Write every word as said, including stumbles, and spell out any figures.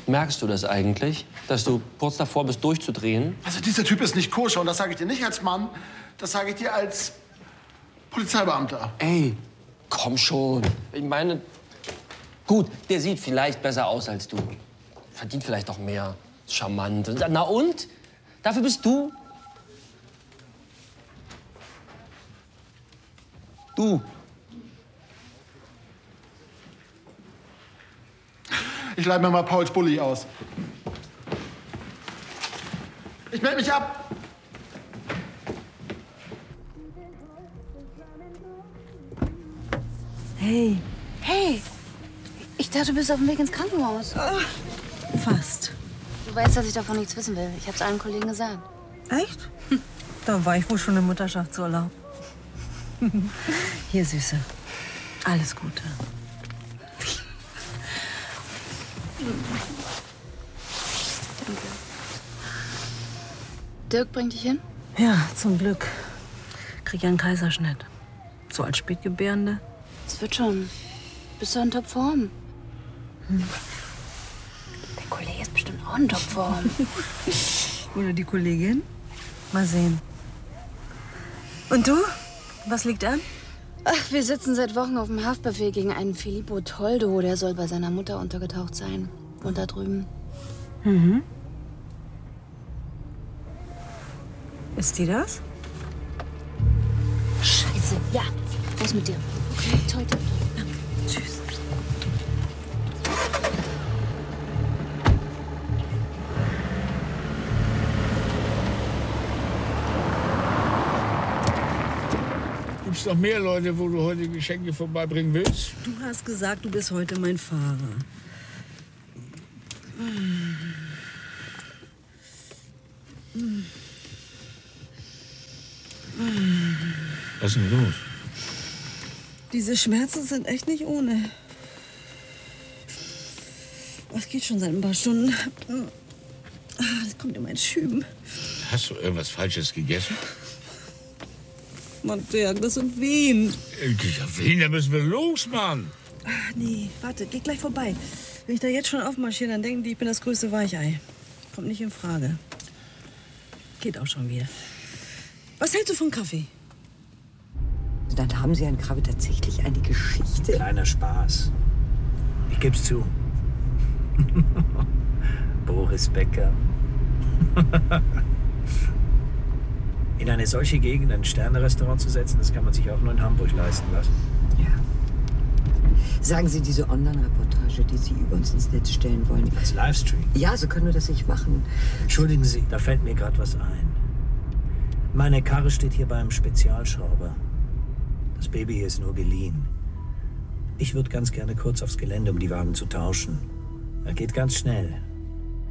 Merkst du das eigentlich, dass du kurz davor bist, durchzudrehen? Also dieser Typ ist nicht koscher und das sage ich dir nicht als Mann, das sage ich dir als Polizeibeamter. Ey, komm schon. Ich meine, gut, der sieht vielleicht besser aus als du. Verdient vielleicht auch mehr. Charmant. Na und? Dafür bist du. Du. Ich leih mir mal Pauls Bulli aus. Ich melde mich ab. Hey. Hey, ich dachte, du bist auf dem Weg ins Krankenhaus. Oh, fast. Du weißt, dass ich davon nichts wissen will. Ich hab's allen Kollegen gesagt. Echt? Hm. Da war ich wohl schon im Mutterschaftsurlaub. Hier, Süße. Alles Gute. Danke. Dirk bringt dich hin? Ja, zum Glück. Krieg ja einen Kaiserschnitt. So als Spätgebärende. Es wird schon. Bist du in Topform? Hm. Der Kollege ist bestimmt auch in Topform. Oder die Kollegin? Mal sehen. Und du? Was liegt an? Ach, wir sitzen seit Wochen auf dem Haftbefehl gegen einen Filippo Toldo. Der soll bei seiner Mutter untergetaucht sein. Und da drüben. Mhm. Ist die das? Scheiße, ja. Was mit dir? Okay, toll, toll. Ja. Tschüss. Gibt's noch mehr Leute, wo du heute Geschenke vorbeibringen willst? Du hast gesagt, du bist heute mein Fahrer. Was ist denn los? Diese Schmerzen sind echt nicht ohne. Das geht schon seit ein paar Stunden. Das kommt immer in Schüben. Hast du irgendwas Falsches gegessen? Mann, Dirk, das sind Wehen. Ja, wen? Da müssen wir los, Mann. Ach, nee, warte, geht gleich vorbei. Wenn ich da jetzt schon aufmarschiere, dann denken die, ich bin das größte Weichei. Kommt nicht in Frage. Geht auch schon wieder. Was hältst du von Kaffee? Dann haben Sie Herrn Krabbe tatsächlich eine Geschichte. Kleiner Spaß. Ich geb's zu. Boris Becker. In eine solche Gegend ein Sterne-Restaurant zu setzen, das kann man sich auch nur in Hamburg leisten, was? Ja. Sagen Sie, diese Online-Reportage, die Sie über uns ins Netz stellen wollen. Als Livestream? Ja, so können wir das nicht machen. Entschuldigen Sie, da fällt mir gerade was ein. Meine Karre steht hier beim Spezialschrauber. Das Baby hier ist nur geliehen. Ich würde ganz gerne kurz aufs Gelände, um die Wagen zu tauschen. Das geht ganz schnell.